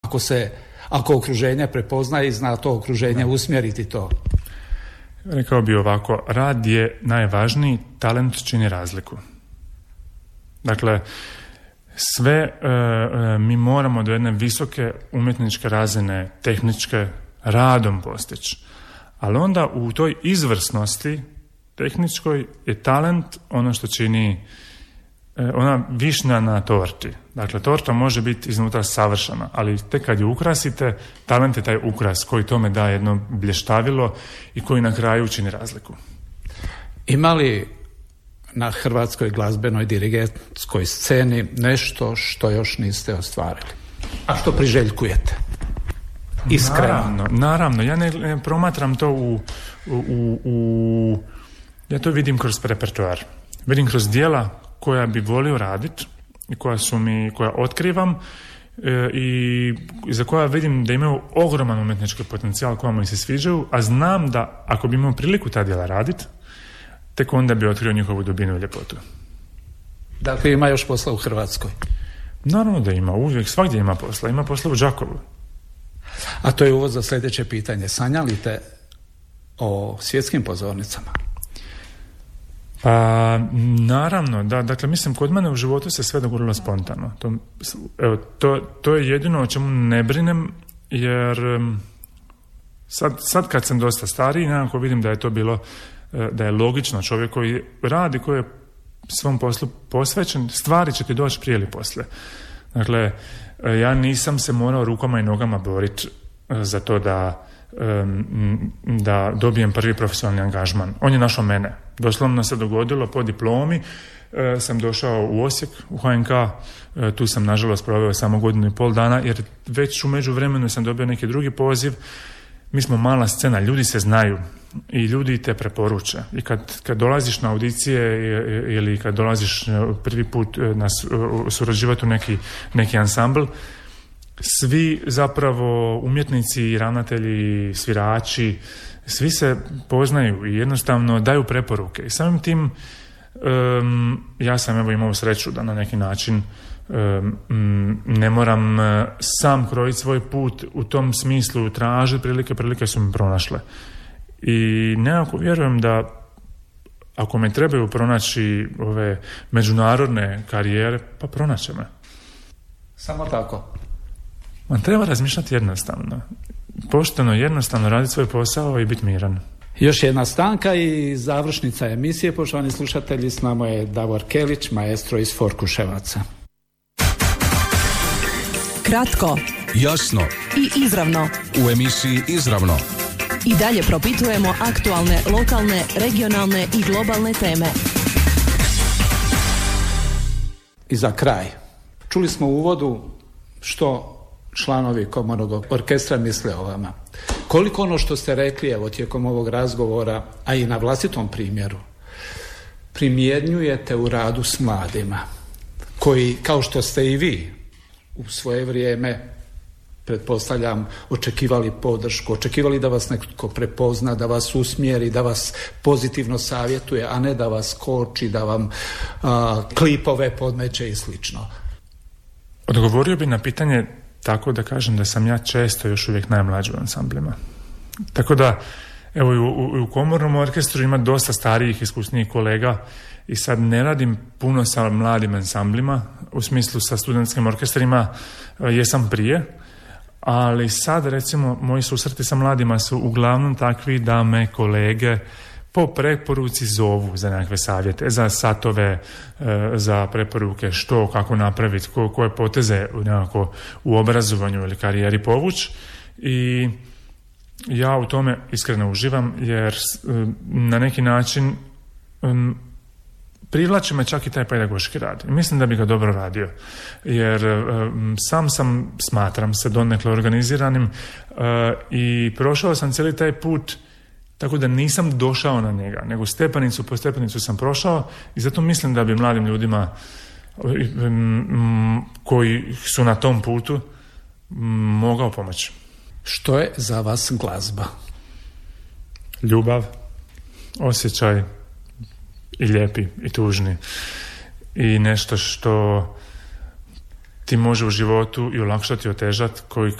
ako okruženje prepoznaje i zna to okruženje usmjeriti to. Rekao bi ovako, rad je najvažniji, talent čini razliku. Dakle, sve mi moramo do jedne visoke umjetničke razine, tehničke, radom postići. Ali onda u toj izvrsnosti tehničkoj je talent ono što čini ona višnja na torti. Dakle, torta može biti iznutra savršena, ali tek kad ju ukrasite, talent je taj ukras koji tome da jedno blještavilo i koji na kraju čini razliku. Ima li na hrvatskoj glazbenoj dirigentskoj sceni nešto što još niste ostvarili, a što priželjkujete? Iskreno. Naravno. Ja ne promatram to ja to vidim kroz repertoar. Vidim kroz djela koja bi volio raditi i koja otkrivam i za koja vidim da imaju ogroman umjetnički potencijal, koja mi se sviđaju, a znam da ako bi imao priliku ta djela raditi, tek onda bi otkrio njihovu dubinu i ljepotu. Dakle, ima još posla u Hrvatskoj? Naravno da ima, uvijek, svagdje ima posla. Ima posla u Đakovu. A to je uvod za sljedeće pitanje. Sanjalite o svjetskim pozornicama? Pa, naravno, da. Dakle, mislim, kod mene u životu se sve dogodilo spontano. To je jedino o čemu ne brinem, jer sad kad sam dosta stariji, nekako vidim da je to bilo, da je logično, čovjek koji radi, koji je svom poslu posvećen, stvari će ti doći prije ili poslije. Dakle, ja nisam se morao rukama i nogama boriti za to da dobijem prvi profesionalni angažman. On je našao mene. Doslovno se dogodilo po diplomi. Sam došao u Osijek, u HNK. Tu sam nažalost proveo samo 1.5 godina, jer već u međuvremenu sam dobio neki drugi poziv. Mi smo mala scena, ljudi se znaju i ljudi te preporuče. I kad dolaziš na audicije ili kad dolaziš prvi put surađivati u neki ansambl, svi zapravo umjetnici, ravnatelji, svirači, svi se poznaju i jednostavno daju preporuke. I samim tim ja sam imao sreću da na neki način ne moram sam krojiti svoj put u tom smislu, tražiti prilike su mi pronašle. I nekako vjerujem da ako me trebaju pronaći ove međunarodne karijere, pa pronaće me. Samo tako? Man treba razmišljati jednostavno. Pošteno, jednostavno raditi svoj posao i biti miran. Još jedna stanka i završnica emisije. Poštovani slušatelji, s nama je Davor Kelić, maestro iz Forkuševaca. Kratko, jasno i izravno. U emisiji Izravno I dalje propitujemo aktualne, lokalne, regionalne i globalne teme. I za kraj, čuli smo u uvodu što članovi komornog orkestra misle o vama. Koliko ono što ste rekli evo tijekom ovog razgovora, a i na vlastitom primjeru, primjenjujete u radu s mladima, koji, kao što ste i vi u svoje vrijeme, pretpostavljam, očekivali podršku, očekivali da vas netko prepozna, da vas usmjeri, da vas pozitivno savjetuje, a ne da vas koči, da vam klipove podmeće i slično. Odgovorio bi na pitanje tako da kažem da sam ja često još uvijek najmlađi u ansamblima. Tako da, evo, u komornom orkestru ima dosta starijih, iskusnijih kolega i sad ne radim puno sa mladim ansamblima, u smislu sa studentskim orkestrima jesam prije, ali sad recimo moji susreti sa mladima su uglavnom takvi da me kolege po preporuci zovu za nekakve savjete, za satove, za preporuke što, kako napraviti, koje poteze nekako u obrazovanju ili karijeri povući. I ja u tome iskreno uživam, jer na neki način privlači me čak i taj pedagoški rad. I mislim da bi ga dobro radio, jer smatram se donekle organiziranim i prošao sam cijeli taj put tako da nisam došao na njega, nego stepenicu po stepenicu sam prošao i zato mislim da bi mladim ljudima koji su na tom putu mogao pomoći. Što je za vas glazba? Ljubav, osjećaj i lijepi i tužni i nešto što ti može u životu i olakšati, otežati, koji